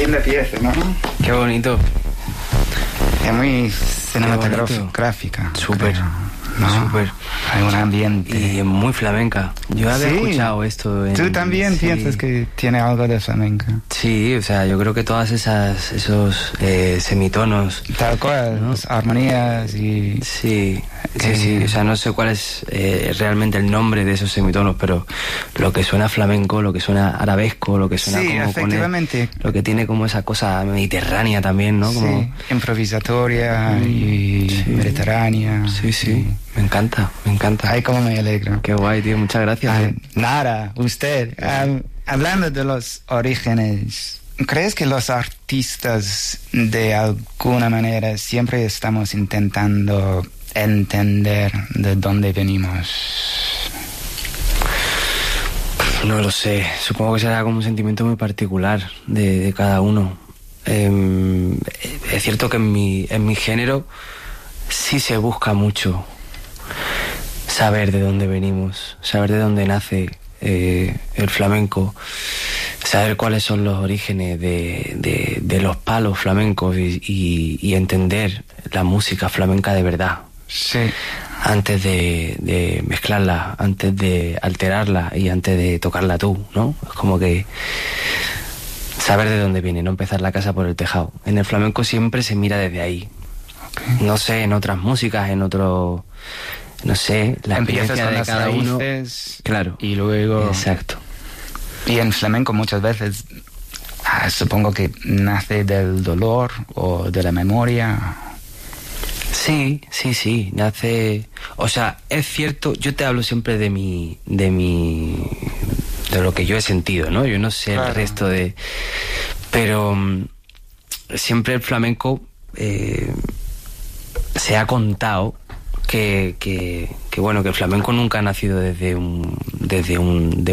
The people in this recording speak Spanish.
linda pieza, ¿no? Qué bonito. Es muy cinematográfica. Súper. ¿no? Súper. Hay un ambiente. Y muy flamenca. Yo había escuchado esto. ¿Tú también piensas que tiene algo de flamenca? Sí, o sea, yo creo que todas esos semitonos. Tal cual, ¿no? Las armonías y... Sí, o sea, no sé cuál es realmente el nombre de esos semitonos, pero lo que suena flamenco, lo que suena arabesco, lo que suena como efectivamente. Lo que tiene como esa cosa mediterránea también, ¿no? Como... Sí, improvisatoria y mediterránea. Sí. Me encanta. Ay, cómo me alegro. Qué guay, tío, muchas gracias. Nada, usted. Hablando de los orígenes, ¿crees que los artistas de alguna manera siempre estamos intentando entender de dónde venimos? No lo sé, supongo que será como un sentimiento muy particular de cada uno. Es cierto que en mi género sí se busca mucho saber de dónde venimos, saber de dónde nace el flamenco, saber cuáles son los orígenes de los palos flamencos y entender la música flamenca de verdad. Sí. Antes de mezclarla, antes de alterarla y antes de tocarla tú, ¿no? Es como que saber de dónde viene, no empezar la casa por el tejado. En el flamenco siempre se mira desde ahí. Okay. No sé, en otras músicas, en otro... No sé, la experiencia de cada uno. Claro. Y luego... Exacto. Y en flamenco muchas veces supongo que nace del dolor o de la memoria. Sí, nace... O sea, es cierto, yo te hablo siempre de lo que yo he sentido, ¿no? Yo no sé el resto de... Pero siempre el flamenco se ha contado que bueno, que el flamenco nunca ha nacido desde un